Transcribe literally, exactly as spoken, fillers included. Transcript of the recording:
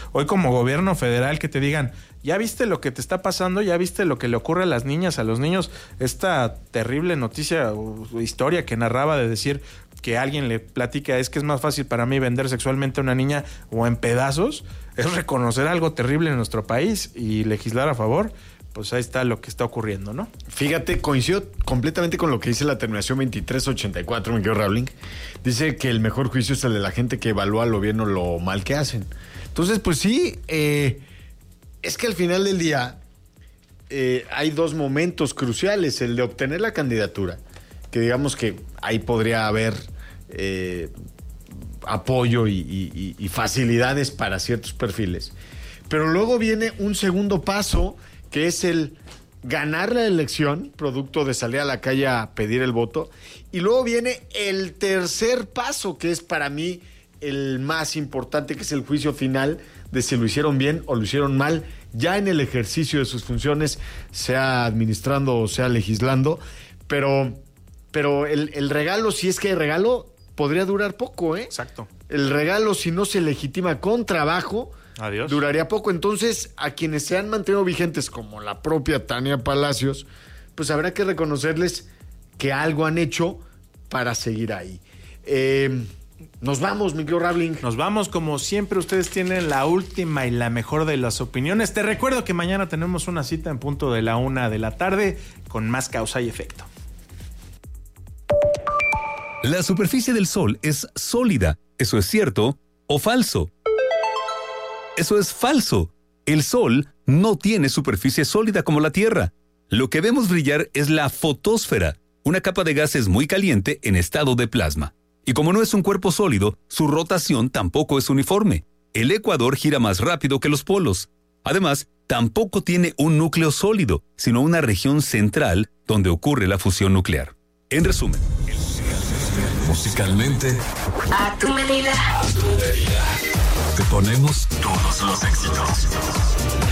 hoy como gobierno federal que te digan, ¿ya viste lo que te está pasando? ¿Ya viste lo que le ocurre a las niñas, a los niños? Esta terrible noticia o historia que narraba de decir que alguien le platica, es que es más fácil para mí vender sexualmente a una niña o en pedazos, es reconocer algo terrible en nuestro país y legislar a favor. Pues ahí está lo que está ocurriendo, ¿no? Fíjate, coincido completamente con lo que dice la terminación veintitrés ochenta y cuatro, mi querido Rowling. Dice que el mejor juicio es el de la gente que evalúa lo bien o lo mal que hacen. Entonces, pues sí, eh, es que al final del día eh, hay dos momentos cruciales. El de obtener la candidatura, que digamos que ahí podría haber eh, apoyo y, y, y facilidades para ciertos perfiles. Pero luego viene un segundo paso, que es el ganar la elección, producto de salir a la calle a pedir el voto. Y luego viene el tercer paso, que es para mí el más importante, que es el juicio final de si lo hicieron bien o lo hicieron mal, ya en el ejercicio de sus funciones, sea administrando o sea legislando. Pero, pero el, el regalo, si es que hay regalo, podría durar poco, ¿eh? Exacto. El regalo, si no se legitima con trabajo, Adiós. duraría poco. Entonces, a quienes se han mantenido vigentes, como la propia Tania Palacios, pues habrá que reconocerles que algo han hecho para seguir ahí. Eh, nos vamos, mi querido Rabling. Nos vamos, como siempre, ustedes tienen la última y la mejor de las opiniones. Te recuerdo que mañana tenemos una cita en punto de la una de la tarde con más Causa y Efecto. La superficie del Sol es sólida. ¿Eso es cierto o falso? Eso es falso. El Sol no tiene superficie sólida como la Tierra. Lo que vemos brillar es la fotosfera, una capa de gases muy caliente en estado de plasma. Y como no es un cuerpo sólido, su rotación tampoco es uniforme. El ecuador gira más rápido que los polos. Además, tampoco tiene un núcleo sólido, sino una región central donde ocurre la fusión nuclear. En resumen, musicalmente, a tu medida. te ponemos todos los éxitos.